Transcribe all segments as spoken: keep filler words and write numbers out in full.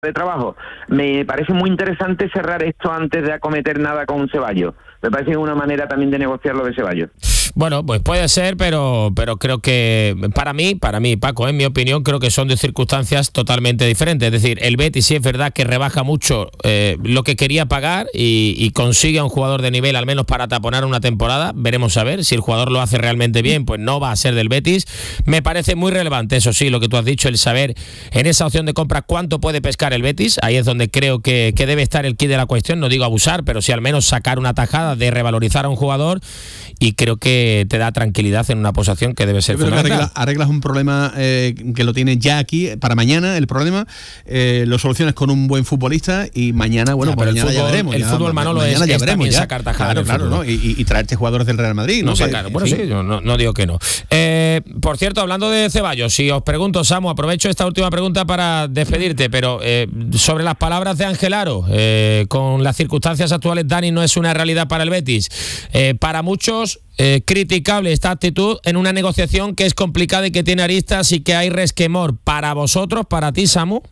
de trabajo. Me parece muy interesante cerrar esto antes de acometer nada con Ceballos. Me parece una manera también de negociar lo de Ceballos. Bueno, pues puede ser, pero pero creo que para mí, para mí, Paco, en mi opinión, creo que son de circunstancias totalmente diferentes. Es decir, el Betis sí es verdad que rebaja mucho eh, lo que quería pagar y, y consigue a un jugador de nivel, al menos para taponar una temporada. Veremos a ver si el jugador lo hace realmente bien, pues no va a ser del Betis. Me parece muy relevante, eso sí, lo que tú has dicho, el saber en esa opción de compra cuánto puede pescar el Betis. Ahí es donde creo que, que debe estar el quid de la cuestión. No digo abusar, pero sí al menos sacar una tajada de revalorizar a un jugador, y creo que te da tranquilidad en una posición que debe ser fundamental. Arregla, arreglas un problema eh, que lo tienes ya aquí para mañana, el problema, eh, lo solucionas con un buen futbolista y mañana, bueno, ya, pues mañana fútbol, ya veremos. El ya, fútbol, Manolo, es, es también sacar tajadas. Claro, claro, ¿no? Y, y traerte jugadores del Real Madrid, ¿no? no sacar, que, bueno, sí, yo no, no digo que no. Eh, por cierto, hablando de Ceballos, si os pregunto, Samu, aprovecho esta última pregunta para despedirte, pero eh, sobre las palabras de Ángel Aro, eh, con las circunstancias actuales, Dani no es una realidad para el Betis. Eh, para muchos, Eh, criticable esta actitud en una negociación que es complicada y que tiene aristas y que hay resquemor. Para vosotros, para ti, Samu.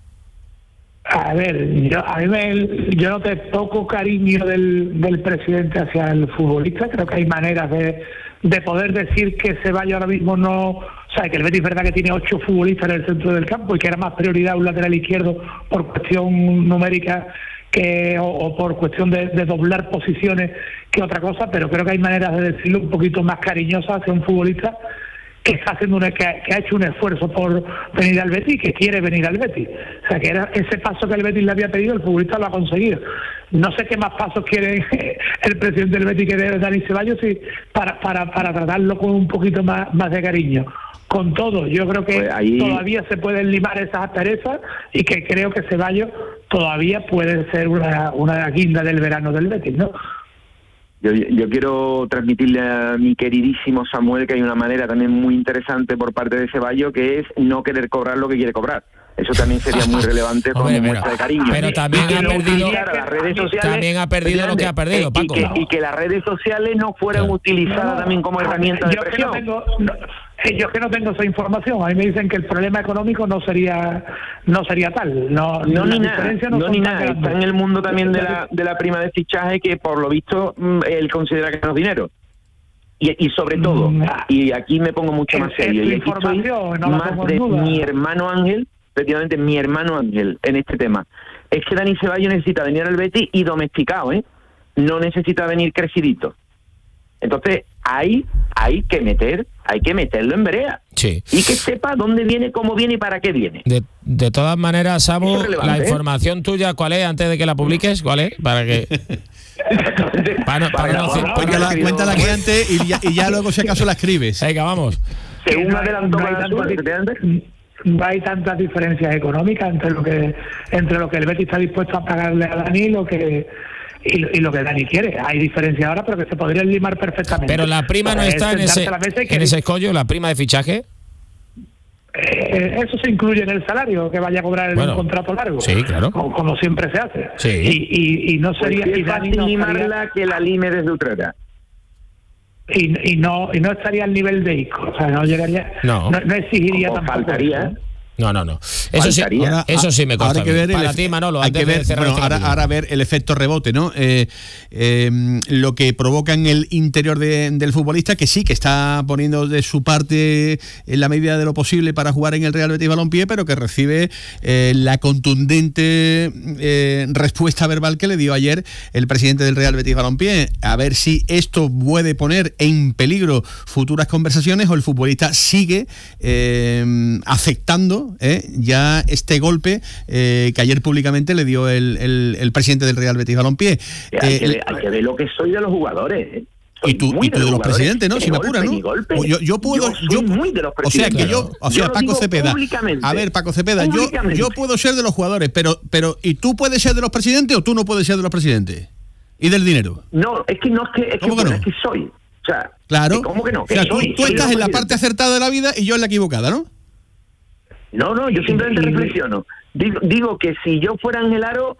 A ver, yo, a mí me, yo noté poco cariño del, del presidente hacia el futbolista. Creo que hay maneras de, de poder decir que Ceballos ahora mismo no... O sea, que el Betis es verdad que tiene ocho futbolistas en el centro del campo y que era más prioridad un lateral izquierdo por cuestión numérica que o, o por cuestión de, de doblar posiciones que otra cosa, pero creo que hay maneras de decirlo un poquito más cariñosas hacia un futbolista que está haciendo una, que, ha, que ha hecho un esfuerzo por venir al Betis, que quiere venir al Betis. O sea, que era ese paso que el Betis le había pedido, el futbolista lo ha conseguido. No sé qué más pasos quiere el presidente del Betis que debe Dani Ceballos y para, para, para tratarlo con un poquito más, más de cariño. Con todo, yo creo que pues ahí todavía se pueden limar esas asperezas y que creo que Ceballos todavía puede ser una, una guinda del verano del Betis, ¿no? Yo, yo quiero transmitirle a mi queridísimo Samuel que hay una manera también muy interesante por parte de Ceballos, que es no querer cobrar lo que quiere cobrar. Eso también sería muy relevante como Hombre, muestra de cariño. Pero también ha perdido, las redes sociales, también ha perdido lo que ha perdido, Paco. Y que, y que las redes sociales no fueran no. utilizadas no, también como herramienta de presión. Que no tengo, no, yo que no tengo esa información. A mí me dicen que el problema económico no sería no sería tal. No, no ni nada. No, no ni nada. Está en el mundo también de la, de la prima de fichaje, que por lo visto él considera que no es dinero. Y, y sobre todo, mm, y aquí me pongo mucho más serio, y aquí estoy no más de duda. Mi hermano Ángel, efectivamente mi hermano Ángel en este tema, es que Dani Ceballos necesita venir al Betis y domesticado, ¿eh? No necesita venir crecidito. Entonces hay hay que meter hay que meterlo en brea, sí, y que sepa dónde viene, cómo viene y para qué viene. De, de todas maneras, Samu, la información ¿eh? tuya, ¿cuál es? Antes de que la publiques, ¿cuál es? Para que para, para, para no, no, no, cuéntala, cuéntala aquí antes y ya, y ya luego si acaso la escribes. Venga, vamos. Según adelantó no, no hay tantas diferencias económicas entre lo que entre lo que el Betis está dispuesto a pagarle a Dani y lo que y lo, y lo que Dani quiere. Hay diferencias ahora, pero que se podrían limar perfectamente. Pero la prima no está en ese en ese escollo, la prima de fichaje. Eh, eso se incluye en el salario que vaya a cobrar en bueno, un contrato largo. Sí, claro. Como, como siempre se hace. Sí. Y, y, y no sería pues y Dani no limarla estaría, que la lime desde Utrera. Y, y no y no estaría al nivel de Isco, o sea, no llegaría, no, no, no exigiría o tampoco. Faltaría. ¿no? No, no, no. Eso sí, ahora, eso sí me consta. Hay que ver Para el, ti, Manolo, hay que ver, bueno, este ahora, ahora ver el efecto rebote, ¿no? Eh, eh, lo que provoca en el interior de, del futbolista, que sí, que está poniendo de su parte en la medida de lo posible para jugar en el Real Betis Balompié, pero que recibe eh, la contundente eh, respuesta verbal que le dio ayer el presidente del Real Betis Balompié. A ver si esto puede poner en peligro futuras conversaciones o el futbolista sigue eh, aceptando Eh, ya este golpe eh, que ayer públicamente le dio el, el, el presidente del Real Betis Balompié. Eh, hay, que ver, hay que ver lo que soy de los jugadores. ¿eh? Y tú, y tú de, de los presidentes, ¿no? Si me apura, ¿no? Yo, yo puedo, yo, yo muy de los o sea que yo, o sea, yo Paco Cepeda. A ver, Paco Cepeda, yo, yo puedo ser de los jugadores, pero, pero ¿y tú puedes ser de los presidentes o tú no puedes ser de los presidentes? ¿Y del dinero? No, es que no es que, es que, ¿Cómo que no? Es que soy. O sea, claro. ¿cómo que no? Que o sea, soy, tú, tú soy estás en la parte acertada de la vida y yo en la equivocada, ¿no? No, no, yo simplemente reflexiono. Digo, digo que si yo fuera Ángel Aro,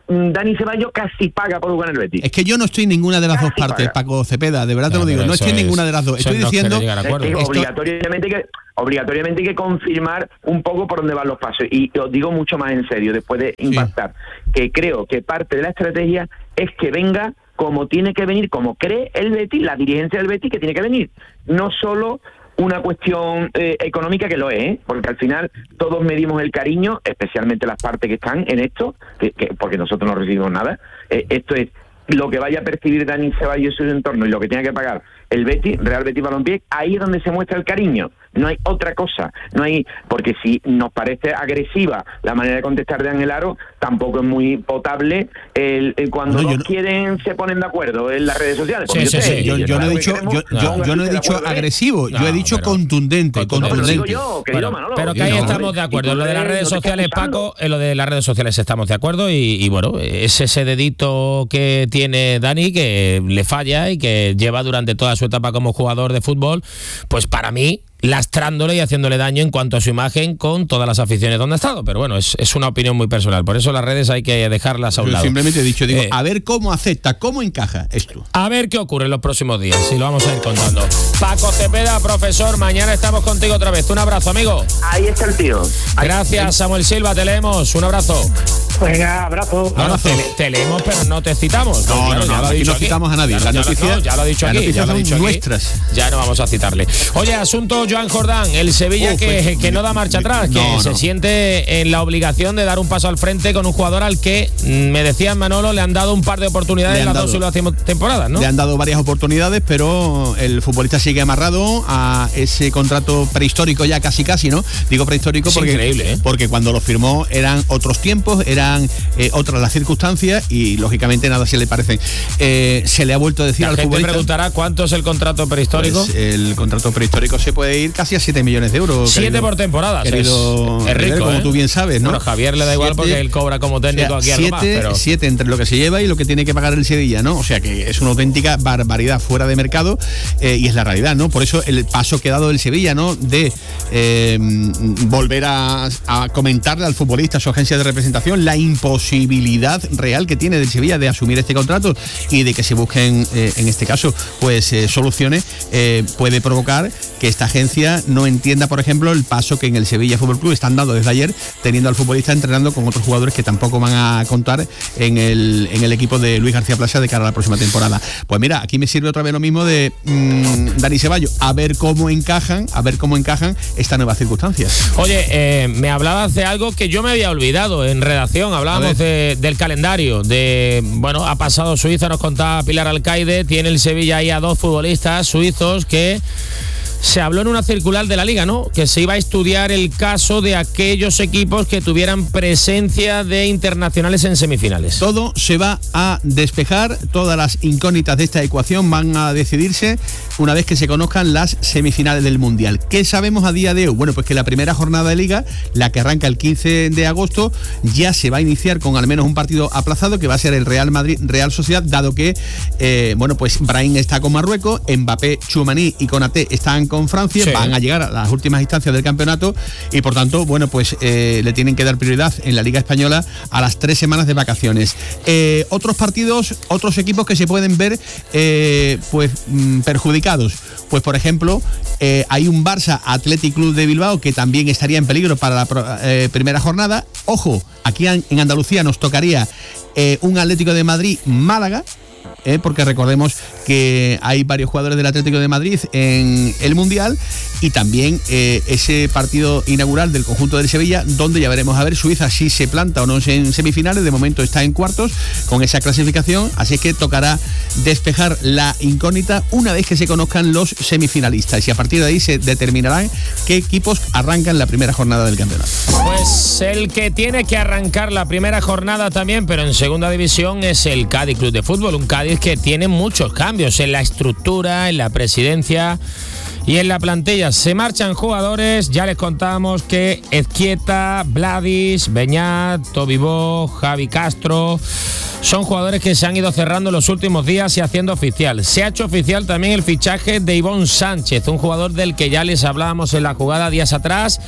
Dani Ceballos casi paga por jugar en el Betis. Es que yo no estoy en ninguna de las casi dos partes, paga. Paco Cepeda, de verdad te no, lo digo, no estoy en ninguna de las dos. Estoy diciendo que obligatoriamente que obligatoriamente hay que confirmar un poco por dónde van los pasos. Y os digo mucho más en serio, después de impactar, sí. que creo que parte de la estrategia es que venga como tiene que venir, como cree el Betis, la dirigencia del Betis que tiene que venir. No solo una cuestión eh, económica, que lo es, ¿eh? Porque al final todos medimos el cariño, especialmente las partes que están en esto, que, que porque nosotros no recibimos nada. Eh, esto es lo que vaya a percibir Dani Ceballos y su entorno y lo que tenga que pagar el Betis, Real Betis Balompié, ahí es donde se muestra el cariño. No hay otra cosa, no hay, porque si nos parece agresiva la manera de contestar de Ángel Aro, tampoco es muy potable el, el cuando no, no quieren se ponen de acuerdo en las redes sociales. Sí, sí, sí. Yo, yo no he dicho, yo, yo, yo no he dicho agresivo, no, yo he dicho pero, contundente, contundente. No, pero, yo, bueno, Manolo, pero que ahí no, estamos de acuerdo. En lo de las redes sociales, Paco, en lo de las redes sociales estamos de acuerdo y, y bueno, es ese dedito que tiene Dani que le falla y que lleva durante toda su etapa como jugador de fútbol, pues para mí lastrándole y haciéndole daño en cuanto a su imagen con todas las aficiones donde ha estado, pero bueno, es, es una opinión muy personal, por eso las redes hay que dejarlas a un Yo lado. Simplemente he dicho, digo, eh, a ver cómo acepta, cómo encaja esto. A ver qué ocurre en los próximos días, y lo vamos a ir contando. Paco Cepeda, profesor, mañana estamos contigo otra vez. Un abrazo, amigo. Ahí está el tío. Ahí. Gracias, Samuel Silva, te leemos. Un abrazo. Venga, abrazo. No, abrazo. Te, te leemos, pero no te citamos. No, no, no, no aquí no aquí. citamos a nadie. Claro, la noticia, no, ya lo ha dicho aquí. Ya lo ha dicho nuestras. Aquí. Ya no vamos a citarle. Oye, asunto Joan Jordán, el Sevilla Uf, que, pues, que no da marcha atrás, no, que no. se siente en la obligación de dar un paso al frente con un jugador al que, me decía Manolo, le han dado un par de oportunidades en las dado, dos últimas temporadas, ¿no? Le han dado varias oportunidades, pero el futbolista sigue amarrado a ese contrato prehistórico ya casi casi, ¿no? Digo prehistórico es porque, increíble, ¿eh? porque cuando lo firmó eran otros tiempos, eran eh, otras las circunstancias y lógicamente nada se le parece. Eh, se le ha vuelto a decir la al gente futbolista... preguntará cuánto es el contrato prehistórico. Pues el contrato prehistórico se puede ir casi a siete millones de euros. siete querido, por temporada. Querido, es, es rico, como ¿eh? tú bien sabes, ¿no? Bueno, Javier le da igual siete, porque él cobra como técnico o sea, aquí siete, algo más, pero... siete entre lo que se lleva y lo que tiene que pagar el Sevilla, ¿no? O sea que es una auténtica barbaridad fuera de mercado eh, y es la realidad, ¿no? Por eso el paso que ha dado el Sevilla, ¿no? De eh, volver a, a comentarle al futbolista, a su agencia de representación, la imposibilidad real que tiene del Sevilla de asumir este contrato y de que se busquen, eh, en este caso, pues eh, soluciones, eh, puede provocar que esta agencia no entienda, por ejemplo, el paso que en el Sevilla Fútbol Club están dando desde ayer, teniendo al futbolista entrenando con otros jugadores que tampoco van a contar en el, en el equipo de Luis García Plaza de cara a la próxima temporada. Pues mira, aquí me sirve otra vez lo mismo de mmm, Dani Ceballos, a ver cómo encajan, a ver cómo encajan estas nuevas circunstancias. Oye, eh, me hablabas de algo que yo me había olvidado en redacción, hablábamos de, del calendario, de, bueno, ha pasado Suiza, nos contaba Pilar Alcaide, tiene el Sevilla ahí a dos futbolistas suizos que... Se habló en una circular de la Liga, ¿no? Que se iba a estudiar el caso de aquellos equipos que tuvieran presencia de internacionales en semifinales. Todo se va a despejar, todas las incógnitas de esta ecuación van a decidirse una vez que se conozcan las semifinales del Mundial. ¿Qué sabemos a día de hoy? Bueno, pues que la primera jornada de Liga, la que arranca el quince de agosto, ya se va a iniciar con al menos un partido aplazado, que va a ser el Real Madrid-Real Sociedad, dado que, eh, bueno, pues Brahim está con Marruecos, Mbappé, Tchouaméni y Konaté están con Francia, sí. Van a llegar a las últimas instancias del campeonato y por tanto, bueno, pues eh, le tienen que dar prioridad en la Liga Española a las tres semanas de vacaciones. Eh, otros partidos, otros equipos que se pueden ver eh, pues mmm, perjudicados. Pues por ejemplo, eh, hay un Barça Athletic Club de Bilbao que también estaría en peligro para la eh, primera jornada. Ojo, aquí en Andalucía nos tocaría eh, un Atlético de Madrid Málaga. Eh, porque recordemos que hay varios jugadores del Atlético de Madrid en el Mundial y también eh, ese partido inaugural del conjunto del Sevilla, donde ya veremos a ver Suiza si se planta o no en semifinales. De momento está en cuartos con esa clasificación, así que tocará despejar la incógnita una vez que se conozcan los semifinalistas y a partir de ahí se determinarán qué equipos arrancan la primera jornada del campeonato. Pues el que tiene que arrancar la primera jornada también, pero en segunda división, es el Cádiz Club de Fútbol, un Cádiz que tiene muchos cambios en la estructura, en la presidencia y en la plantilla. Se marchan jugadores, ya les contamos que Ezquieta, Vladis, Beñat, Tobibó, Javi Castro son jugadores que se han ido cerrando en los últimos días y haciendo oficial. Se ha hecho oficial también el fichaje de Ivón Sánchez, un jugador del que ya les hablábamos en la jugada días atrás.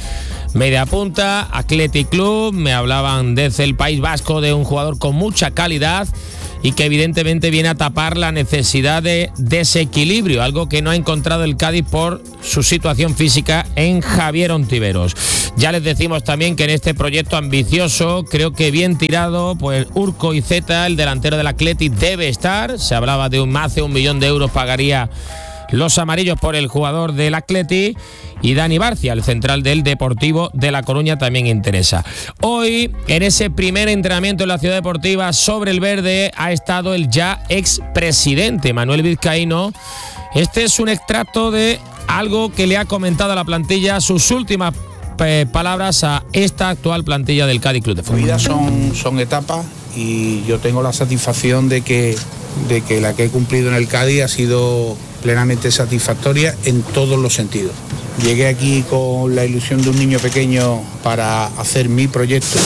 media punta. Athletic Club, me hablaban desde el País Vasco de un jugador con mucha calidad y que evidentemente viene a tapar la necesidad de desequilibrio, algo que no ha encontrado el Cádiz por su situación física en Javier Ontiveros. Ya les decimos también que en este proyecto ambicioso, creo que bien tirado, pues Urco Iceta, el delantero del Athletic, debe estar. Se hablaba de un más de un millón de euros pagaría los amarillos por el jugador del Athletic, y Dani Barcia, el central del Deportivo de La Coruña, también interesa. Hoy, en ese primer entrenamiento en la Ciudad Deportiva sobre el verde, ha estado el ya expresidente Manuel Vizcaíno. Este es un extracto de algo que le ha comentado a la plantilla, sus últimas eh, palabras a esta actual plantilla del Cádiz Club de Fútbol. Mi vida son, son etapas y yo tengo la satisfacción de que, de que la que he cumplido en el Cádiz ha sido plenamente satisfactoria en todos los sentidos. Llegué aquí con la ilusión de un niño pequeño para hacer mi proyecto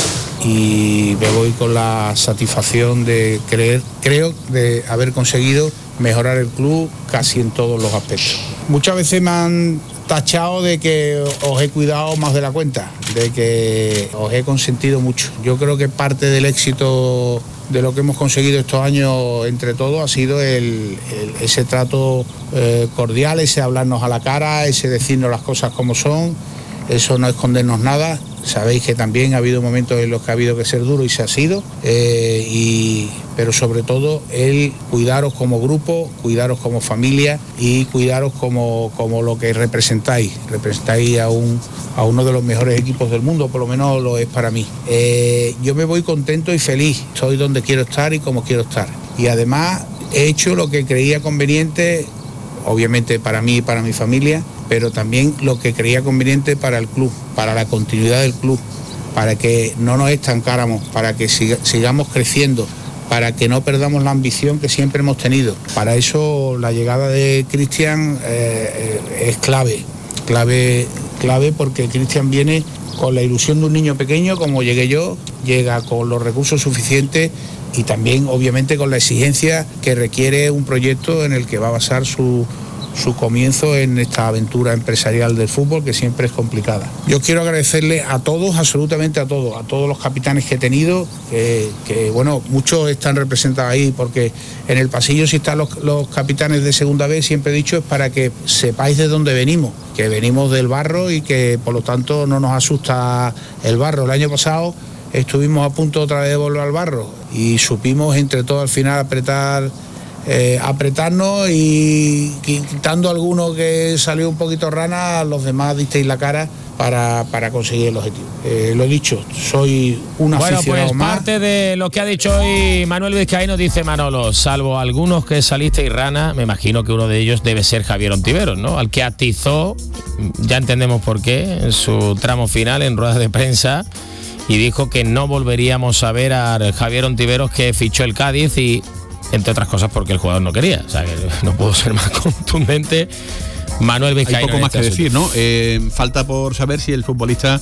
y me voy con la satisfacción de creer, creo, de haber conseguido mejorar el club casi en todos los aspectos. Muchas veces me han tachado de que os he cuidado más de la cuenta, de que os he consentido mucho. Yo creo que parte del éxito de lo que hemos conseguido estos años entre todos ha sido el, el, ese trato eh, cordial, ese hablarnos a la cara, ese decirnos las cosas como son, eso no escondernos nada. Sabéis que también ha habido momentos en los que ha habido que ser duro y se ha sido, eh, y, pero sobre todo el cuidaros como grupo, cuidaros como familia y cuidaros como, como lo que representáis. Representáis a, un, a uno de los mejores equipos del mundo, por lo menos lo es para mí. Eh, yo me voy contento y feliz, estoy donde quiero estar y como quiero estar. Y además he hecho lo que creía conveniente, obviamente para mí y para mi familia, pero también lo que creía conveniente para el club, para la continuidad del club, para que no nos estancáramos, para que siga, sigamos creciendo, para que no perdamos la ambición que siempre hemos tenido. Para eso la llegada de Cristian eh, es clave, clave, clave porque Cristian viene con la ilusión de un niño pequeño, como llegué yo, llega con los recursos suficientes y también obviamente con la exigencia que requiere un proyecto en el que va a basar su su comienzo en esta aventura empresarial del fútbol, que siempre es complicada. Yo quiero agradecerle a todos, absolutamente a todos, a todos los capitanes que he tenido, que, que bueno, muchos están representados ahí, porque en el pasillo si están los, los capitanes de segunda vez, siempre he dicho, es para que sepáis de dónde venimos, que venimos del barro y que por lo tanto no nos asusta el barro. El año pasado estuvimos a punto otra vez de volver al barro y supimos entre todos al final apretar Eh, apretarnos y quitando alguno que salió un poquito rana, los demás disteis la cara para, para conseguir el objetivo. Eh, lo dicho, soy un bueno, aficionado pues más. Parte de lo que ha dicho hoy Manuel Vizcaíno, dice Manolo, salvo algunos que salisteis rana, me imagino que uno de ellos debe ser Javier Ontiveros, ¿no? Al que atizó, ya entendemos por qué, en su tramo final en ruedas de prensa, y dijo que no volveríamos a ver a Javier Ontiveros, que fichó el Cádiz, y entre otras cosas porque el jugador no quería. O sea, que no puedo ser más contundente. Manuel Vizcaíno. Hay poco más que decir, ¿no? Eh, falta por saber si el futbolista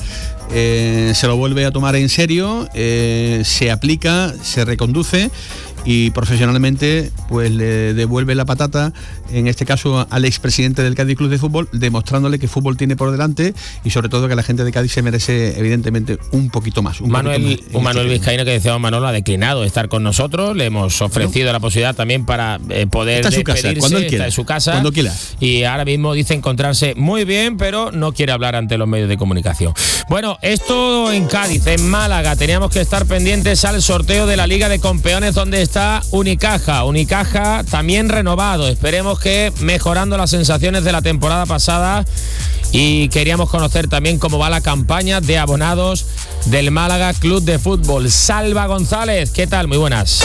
eh, se lo vuelve a tomar en serio, eh, se aplica, se reconduce y profesionalmente pues le devuelve la patata, en este caso al expresidente del Cádiz Club de Fútbol, demostrándole que fútbol tiene por delante y sobre todo que la gente de Cádiz se merece evidentemente un poquito más. Un Manuel, poquito más un Manuel Vizcaíno que decíamos, Manolo ha declinado estar con nosotros, le hemos ofrecido no. la posibilidad también para eh, poder está en su casa, cuando él quiera, está en su casa, cuando quiera. Y ahora mismo dice encontrarse muy bien, pero no quiere hablar ante los medios de comunicación. Bueno, esto en Cádiz, en Málaga, teníamos que estar pendientes al sorteo de la Liga de Campeones, donde está Unicaja, Unicaja también renovado, esperemos que mejorando las sensaciones de la temporada pasada, y queríamos conocer también cómo va la campaña de abonados del Málaga Club de Fútbol. Salva González, ¿qué tal? Muy buenas.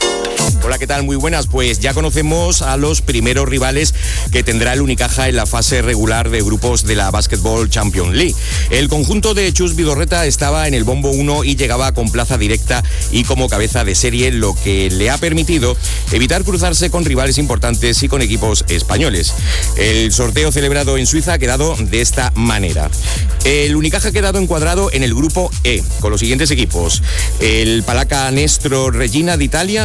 Hola, ¿qué tal? Muy buenas. Pues ya conocemos a los primeros rivales que tendrá el Unicaja en la fase regular de grupos de la Basketball Champions League. El conjunto de Chus Vidorreta estaba en el bombo uno y llegaba con plaza directa y como cabeza de serie, lo que le ha permitido evitar cruzarse con rivales importantes y con equipos españoles. El sorteo celebrado en Suiza ha quedado de esta manera. El Unicaja ha quedado encuadrado en el grupo E, con los siguientes equipos: el Palacca Nestro Regina de Italia,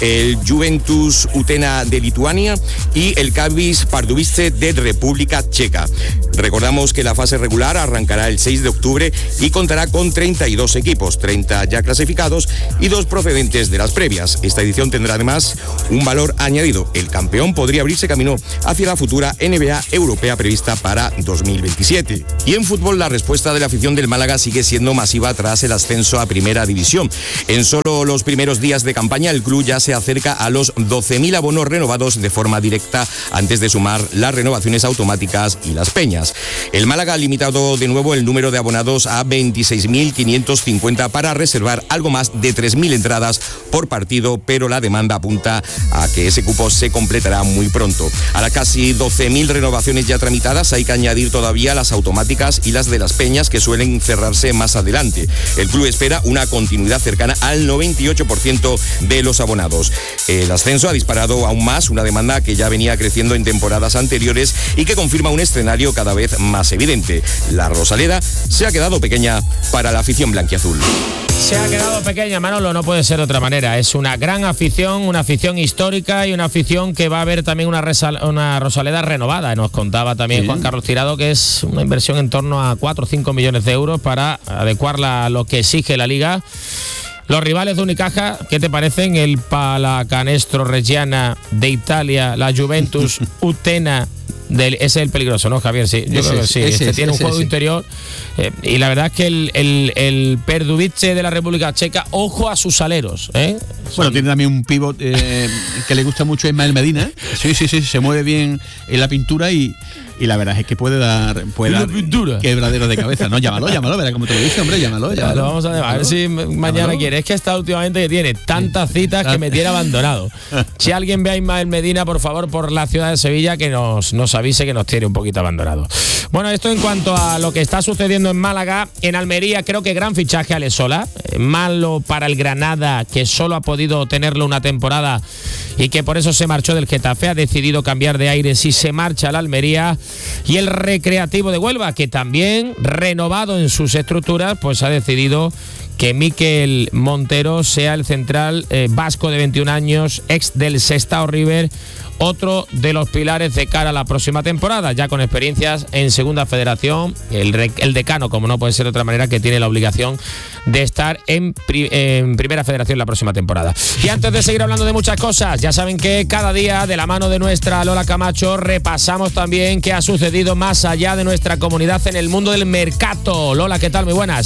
el Juventus Utena de Lituania y el Kavis Pardubice de República Checa. Recordamos que la fase regular arrancará el seis de octubre y contará con treinta y dos equipos, treinta ya clasificados y dos procedentes de las previas. Esta edición tendrá además un valor añadido. El campeón podría abrirse camino hacia la futura N B A europea prevista para dos mil veintisiete. Y en fútbol, la respuesta de la afición del Málaga sigue siendo masiva tras el ascenso a Primera División. En solo los primeros días de campaña, el club ya se acerca a los doce mil abonos renovados de forma directa antes de sumar las renovaciones automáticas y las peñas. El Málaga ha limitado de nuevo el número de abonados a veintiséis mil quinientos cincuenta para reservar algo más de tres mil entradas por partido, pero la demanda apunta a que ese cupo se completará muy pronto. A las casi doce mil renovaciones ya tramitadas hay que añadir todavía las automáticas y las de las peñas, que suelen cerrarse más adelante. El club espera una continuidad cercana al noventa y ocho por ciento de los abonados. El ascenso ha disparado aún más una demanda que ya venía creciendo en temporadas anteriores y que confirma un escenario cada vez más evidente. La Rosaleda se ha quedado pequeña para la afición blanquiazul. Se ha quedado pequeña, Manolo, no puede ser de otra manera. Es una gran afición, una afición histórica y una afición que va a haber también una, resal, una Rosaleda renovada. Nos contaba también sí. Juan Carlos Tirado que es una inversión en torno a cuatro o cinco millones de euros para adecuarla a lo que exige la Liga. Los rivales de Unicaja, ¿qué te parecen? El Pallacanestro Reggiana de Italia, la Juventus Utena. Del, ese es el peligroso, ¿no, Javier? Sí, yo ese, creo que sí. Ese, este ese, tiene ese, un juego ese. interior eh, y la verdad es que el, el, el Pardubice de la República Checa, ojo a sus aleros, ¿eh? Bueno, tiene también un pívot eh, que le gusta mucho a Ismael Medina. Sí, sí, sí, se mueve bien en la pintura y, y la verdad es que puede dar, puede dar quebraderos de cabeza. No, llámalo, llámalo, verá como te lo dice, hombre, llámalo. llámalo. Lo vamos a, ver, a ver si mañana llámalo. quiere. Es que está últimamente que tiene tantas citas que me tiene abandonado. Si alguien ve a Ismael Medina, por favor, por la ciudad de Sevilla, que nos, nos avise que nos tiene un poquito abandonado. Bueno, esto en cuanto a lo que está sucediendo en Málaga. En Almería creo que gran fichaje Alex Sola, eh, malo para el Granada, que solo ha podido tenerlo una temporada y que por eso se marchó del Getafe, ha decidido cambiar de aires y se marcha a la Almería. Y el Recreativo de Huelva, que también renovado en sus estructuras, pues ha decidido que Mikel Montero sea el central eh, vasco de veintiún años, ex del Sestao River, otro de los pilares de cara a la próxima temporada, ya con experiencias en Segunda Federación, el, el decano, como no puede ser de otra manera, que tiene la obligación de estar en, pri, en Primera Federación la próxima temporada. Y antes de seguir hablando de muchas cosas, ya saben que cada día, de la mano de nuestra Lola Camacho, repasamos también qué ha sucedido más allá de nuestra comunidad en el mundo del mercado. Lola, ¿qué tal? Muy buenas.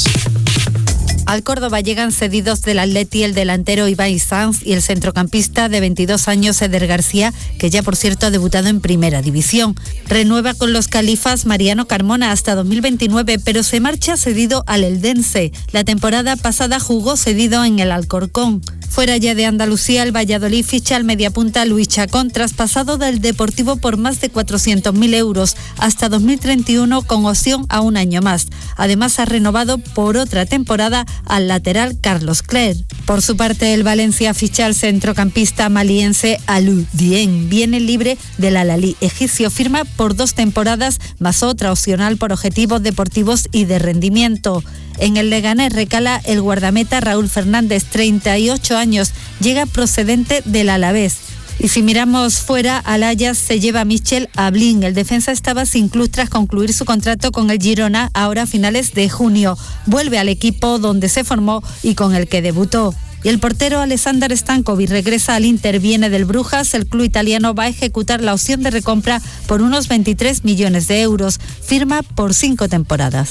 Al Córdoba llegan cedidos del Atleti el delantero Ibai Sanz y el centrocampista de veintidós años Eder García, que ya por cierto ha debutado en Primera División. Renueva con los califas Mariano Carmona hasta dos mil veintinueve, pero se marcha cedido al Eldense. La temporada pasada jugó cedido en el Alcorcón. Fuera ya de Andalucía, el Valladolid ficha al mediapunta Luis Chacón, traspasado del Deportivo por más de cuatrocientos mil euros hasta dos mil treinta y uno con opción a un año más. Además ha renovado por otra temporada al lateral Carlos Cler. Por su parte, el Valencia ficha al centrocampista maliense Alou Dieng. Viene libre del Al-Ahly egipcio, firma por dos temporadas más otra opcional por objetivos deportivos y de rendimiento. En el Leganés recala el guardameta Raúl Fernández, treinta y ocho años, llega procedente del Alavés. Y si miramos fuera, al Ajax se lleva a Michel Ablin. El defensa estaba sin club tras concluir su contrato con el Girona, ahora a finales de junio. Vuelve al equipo donde se formó y con el que debutó. Y el portero Alexander Stankovic regresa al Inter, viene del Brujas. El club italiano va a ejecutar la opción de recompra por unos veintitrés millones de euros. Firma por cinco temporadas.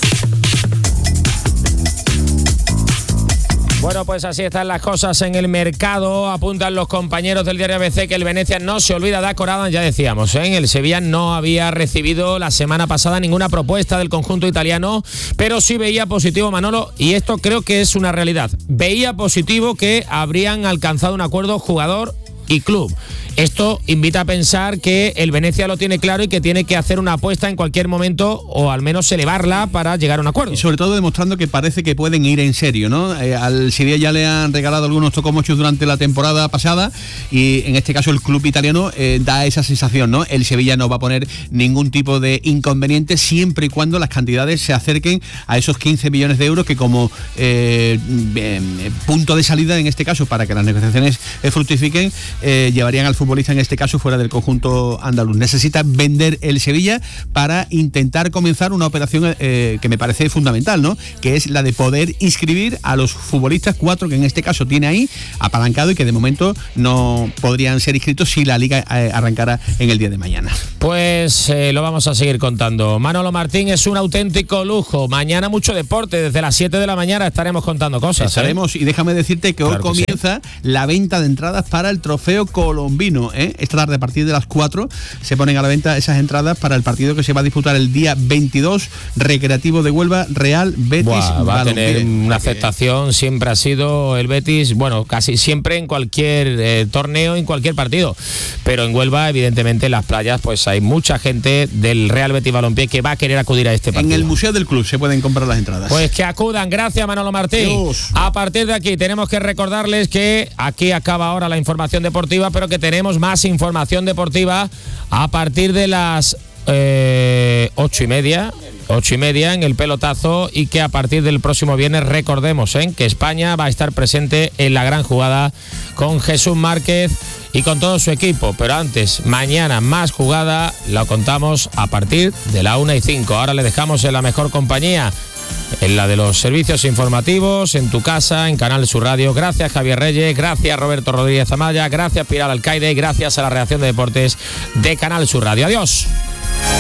Bueno, pues así están las cosas en el mercado. Apuntan los compañeros del diario A B C que el Venecia no se olvida de Akoradan. Ya decíamos, ¿eh? El Sevilla no había recibido la semana pasada ninguna propuesta del conjunto italiano, pero sí veía positivo, Manolo, y esto creo que es una realidad. Veía positivo que habrían alcanzado un acuerdo jugador y club. Esto invita a pensar que el Venezia lo tiene claro y que tiene que hacer una apuesta en cualquier momento o al menos elevarla para llegar a un acuerdo. Y sobre todo demostrando que parece que pueden ir en serio, ¿no? Eh, al Sevilla ya le han regalado algunos tocomochos durante la temporada pasada y en este caso el club italiano eh, da esa sensación, ¿no? El Sevilla no va a poner ningún tipo de inconveniente siempre y cuando las cantidades se acerquen a esos quince millones de euros que como eh, eh, punto de salida en este caso para que las negociaciones eh, fructifiquen eh, llevarían al futbolista en este caso fuera del conjunto andaluz. Necesita vender el Sevilla para intentar comenzar una operación eh, que me parece fundamental, ¿no? Que es la de poder inscribir a los futbolistas, cuatro que en este caso tiene ahí apalancado y que de momento no podrían ser inscritos si la liga eh, arrancara en el día de mañana. Pues eh, lo vamos a seguir contando. Manolo Martín, es un auténtico lujo. Mañana mucho deporte, desde las siete de la mañana estaremos contando cosas. Estaremos, ¿eh? Y déjame decirte que claro hoy que comienza sí. la venta de entradas para el trofeo colombino, ¿eh? Esta tarde a partir de las cuatro se ponen a la venta esas entradas para el partido que se va a disputar el día veintidós, Recreativo de Huelva, Real Betis. Buah, va a tener una porque... aceptación, siempre ha sido el Betis, bueno, casi siempre en cualquier eh, torneo, en cualquier partido, pero en Huelva evidentemente en las playas pues hay mucha gente del Real Betis Balompié que va a querer acudir a este partido. En el Museo del Club se pueden comprar las entradas. Pues que acudan, gracias Manolo Martín. Dios. A partir de aquí tenemos que recordarles que aquí acaba ahora la información deportiva, pero que tenemos más información deportiva a partir de las eh, ocho y media. Ocho y media en el pelotazo y que a partir del próximo viernes recordemos ¿eh? que España va a estar presente en la gran jugada con Jesús Márquez y con todo su equipo, pero antes, mañana más jugada, la contamos a partir de la una y cinco. Ahora le dejamos en la mejor compañía, en la de los servicios informativos, en tu casa, en Canal Sur Radio. Gracias Javier Reyes, gracias Roberto Rodríguez Amaya, gracias Pilar Alcaide y gracias a la redacción de deportes de Canal Sur Radio. Adiós.